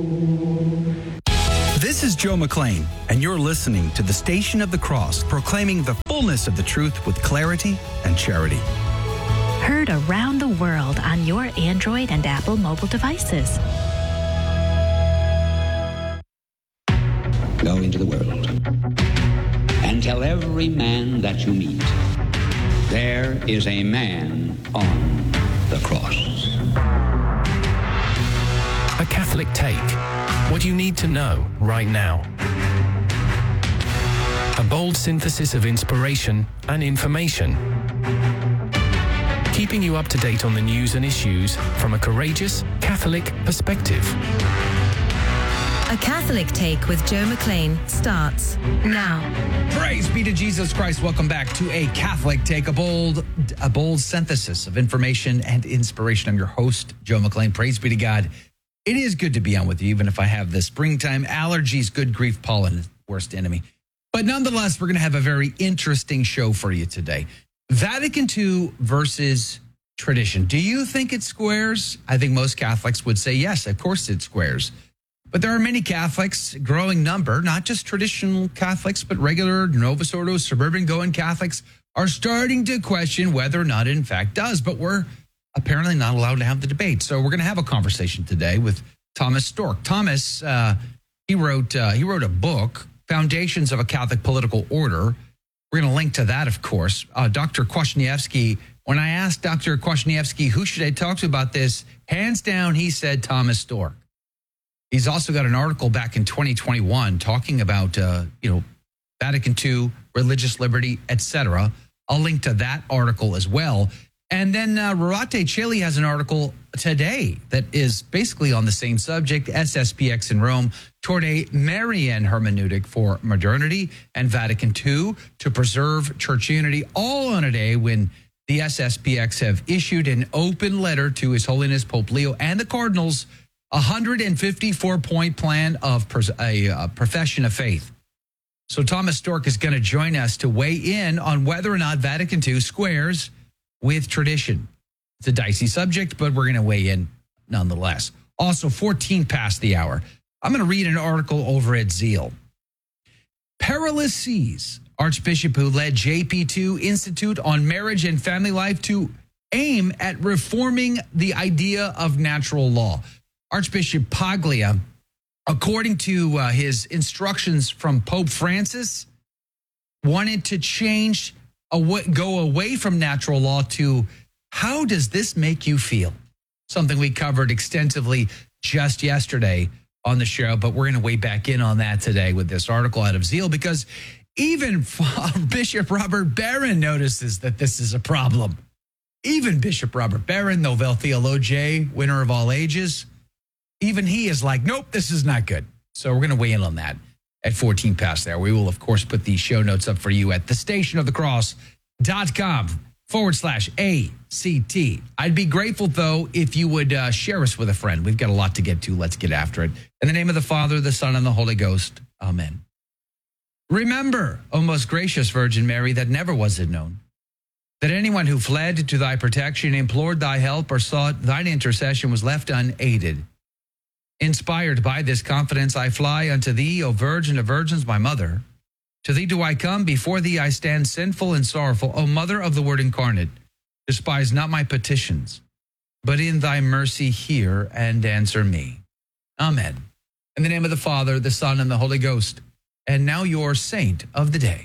This is Joe McLean, and you're listening to the Station of the Cross, proclaiming the fullness of the truth with clarity and charity. Heard around the world on your Android and Apple mobile devices. Go into the world and tell every man that you meet, there is a man on the cross. A Catholic Take. What you need to know right now. A bold synthesis of inspiration and information. Keeping you up to date on the news and issues from a courageous Catholic perspective. A Catholic Take with Joe McLean starts now. Praise be to Jesus Christ. Welcome back to A Catholic Take, a bold synthesis of information and inspiration. I'm your host, Joe McLean. Praise be to God. It is good to be on with you, even if I have the springtime allergies, good grief, pollen, worst enemy. But nonetheless, we're going to have a very interesting show for you today. Vatican II versus tradition. Do you think it squares? I think most Catholics would say yes, of course it squares. But there are many Catholics, growing number, not just traditional Catholics, but regular Novus Ordo, suburban going Catholics are starting to question whether or not it in fact does. But we're apparently not allowed to have the debate. So we're going to have a conversation today with Thomas Storck. Thomas, he wrote a book, Foundations of a Catholic Political Order. We're going to link to that, of course. Dr. Kwasniewski, when I asked Dr. Kwasniewski, who should I talk to about this, hands down, he said Thomas Storck. He's also got an article back in 2021 talking about, Vatican II, religious liberty, etc. I'll link to that article as well. And then Rorate Caeli has an article today that is basically on the same subject, SSPX in Rome, toward a Marian hermeneutic for modernity and Vatican II to preserve church unity, all on a day when the SSPX have issued an open letter to His Holiness Pope Leo and the Cardinals, a 154-point plan of a profession of faith. So Thomas Storck is going to join us to weigh in on whether or not Vatican II squares with tradition. It's a dicey subject, but we're going to weigh in nonetheless. Also, 14 past the hour. I'm going to read an article over at Zeal. Perilous Seas, Archbishop who led JP2 Institute on Marriage and Family Life to aim at reforming the idea of natural law. Archbishop Paglia, according to his instructions from Pope Francis, wanted to go away from natural law to how does this make you feel? Something we covered extensively just yesterday on the show, but we're going to weigh back in on that today with this article out of Zeal, because even Bishop Robert Barron notices that this is a problem. Even Bishop Robert Barron, Novelle Theologiae, winner of all ages, even he is like, nope, this is not good. So we're going to weigh in on that at 14 past there. We will, of course, put the show notes up for you at thestationofthecross.com/ACT. I'd be grateful, though, if you would share us with a friend. We've got a lot to get to. Let's get after it. In the name of the Father, the Son, and the Holy Ghost. Amen. Remember, O most gracious Virgin Mary, that never was it known that anyone who fled to thy protection, implored thy help, or sought thine intercession was left unaided. Inspired by this confidence, I fly unto thee, O Virgin of Virgins, my mother. To thee do I come, before thee I stand sinful and sorrowful. O Mother of the Word incarnate, despise not my petitions, but in thy mercy hear and answer me. Amen. In the name of the Father, the Son, and the Holy Ghost. And now your saint of the day.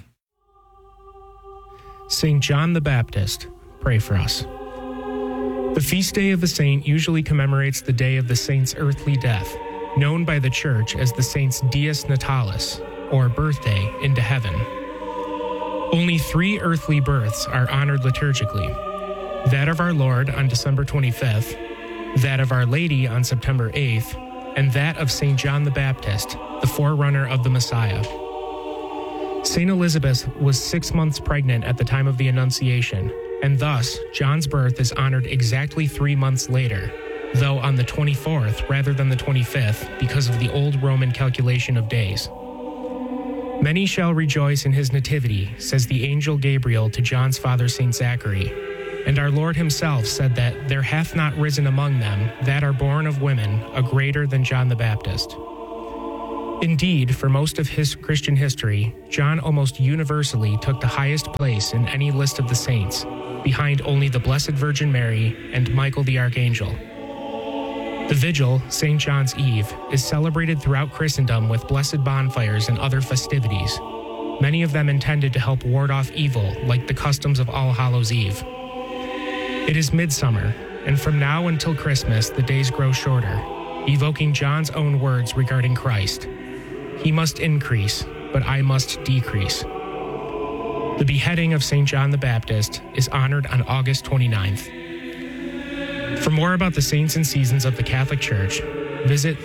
St. John the Baptist, pray for us. The feast day of the saint usually commemorates the day of the saint's earthly death, known by the Church as the saint's Dies Natalis, or birthday into heaven. Only 3 earthly births are honored liturgically: that of our Lord on December 25th, that of Our Lady on September 8th, and that of St. John the Baptist, the forerunner of the Messiah. St. Elizabeth was 6 months pregnant at the time of the Annunciation, and thus John's birth is honored exactly 3 months later, though on the 24th rather than the 25th because of the old Roman calculation of days. Many shall rejoice in his nativity, says the angel Gabriel to John's father St. Zachary. And our Lord himself said that there hath not risen among them that are born of women a greater than John the Baptist. Indeed, for most of his Christian history, John almost universally took the highest place in any list of the saints, behind only the Blessed Virgin Mary and Michael the Archangel. The vigil, St. John's Eve, is celebrated throughout Christendom with blessed bonfires and other festivities, many of them intended to help ward off evil, like the customs of All Hallows' Eve. It is midsummer, and from now until Christmas the days grow shorter, evoking John's own words regarding Christ. He must increase, but I must decrease. The beheading of St. John the Baptist is honored on August 29th. For more about the saints and seasons of the Catholic Church, visit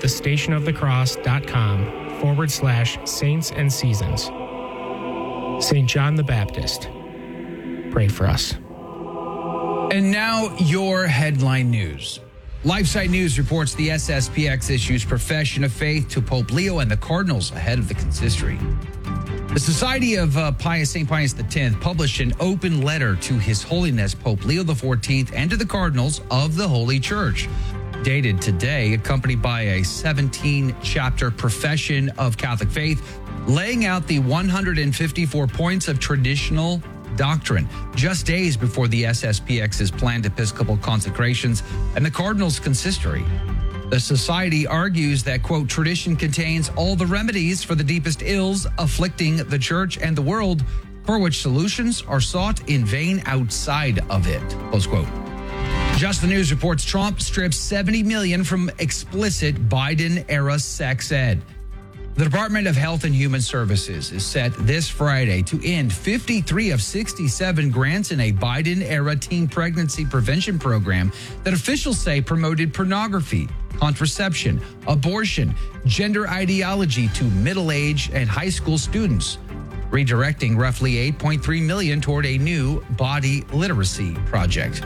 thestationofthecross.com/saints and seasons. St. John the Baptist, pray for us. And now your headline news. LifeSite News reports the SSPX issues Profession of Faith to Pope Leo and the Cardinals ahead of the consistory. The Society of St. Pius X published an open letter to His Holiness Pope Leo XIV and to the Cardinals of the Holy Church, dated today, accompanied by a 17-chapter profession of Catholic faith, laying out the 154 points of traditional doctrine, just days before the SSPX's planned Episcopal consecrations and the Cardinals' consistory. The Society argues that, quote, tradition contains all the remedies for the deepest ills afflicting the Church and the world, for which solutions are sought in vain outside of it, close quote. Just the News reports Trump strips $70 million from explicit Biden-era sex ed. The Department of Health and Human Services is set this Friday to end 53 of 67 grants in a Biden-era teen pregnancy prevention program that officials say promoted pornography, contraception, abortion, gender ideology to middle-aged and high school students, redirecting roughly $8.3 million toward a new body literacy project.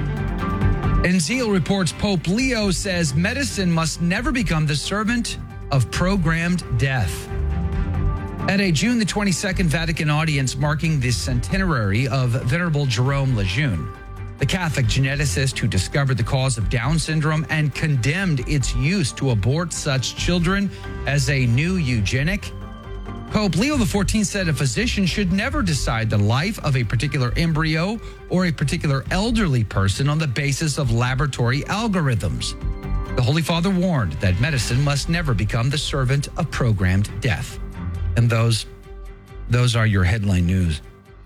And Zeal reports Pope Leo says medicine must never become the servant of programmed death. At a June the 22nd Vatican audience marking the centenary of Venerable Jerome Lejeune, the Catholic geneticist who discovered the cause of Down syndrome and condemned its use to abort such children as a new eugenic, Pope Leo XIV said a physician should never decide the life of a particular embryo or a particular elderly person on the basis of laboratory algorithms. The Holy Father warned that medicine must never become the servant of programmed death. And those are your headline news.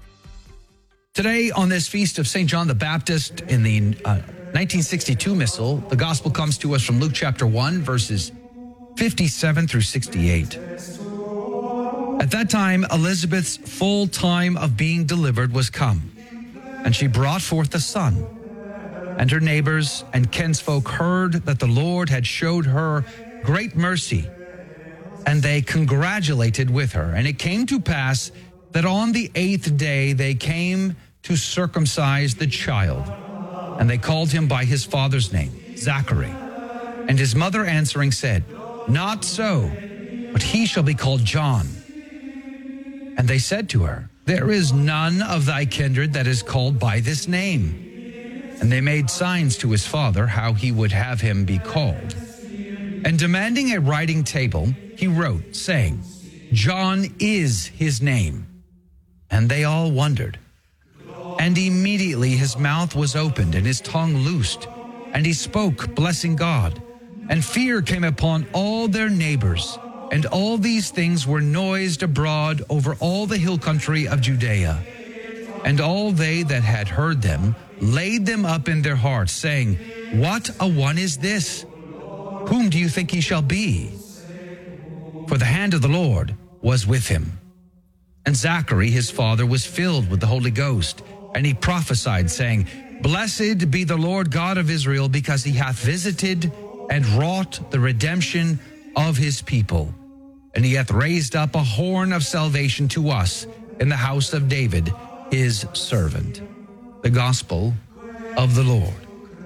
Today, on this feast of St. John the Baptist, in the 1962 Missal, the gospel comes to us from Luke chapter 1, verses 57 through 68. At that time, Elizabeth's full time of being delivered was come, and she brought forth a son. And her neighbors and kinsfolk heard that the Lord had showed her great mercy, and they congratulated with her. And it came to pass that on the 8th day they came to circumcise the child, and they called him by his father's name, Zachary. And his mother answering said, Not so, but he shall be called John. And they said to her, There is none of thy kindred that is called by this name. And they made signs to his father how he would have him be called. And demanding a writing table, he wrote, saying, John is his name. And they all wondered. And immediately his mouth was opened and his tongue loosed, and he spoke, blessing God. And fear came upon all their neighbors. And all these things were noised abroad over all the hill country of Judea. And all they that had heard them laid them up in their hearts, saying, What a one is this? Whom do you think he shall be? For the hand of the Lord was with him. And Zachary his father was filled with the Holy Ghost, and he prophesied, saying, Blessed be the Lord God of Israel, because he hath visited and wrought the redemption of his people. And he hath raised up a horn of salvation to us in the house of David, his servant. The gospel of the Lord.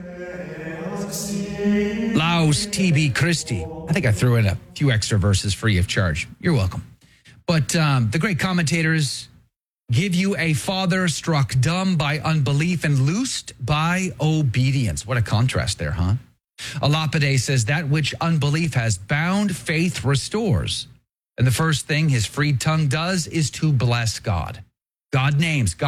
Laus tibi Christi. I think I threw in a few extra verses free of charge. You're welcome. But the great commentators give you a father struck dumb by unbelief and loosed by obedience. What a contrast there, huh? Alapide says that which unbelief has bound, faith restores. And the first thing his freed tongue does is to bless God. God names, God